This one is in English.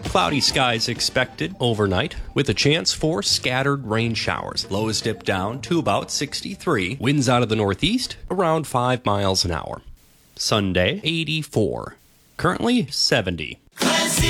Cloudy skies expected overnight with a chance for scattered rain showers. Lows dip down to about 63. Winds out of the northeast around 5 miles an hour. Sunday, 84. Currently 70.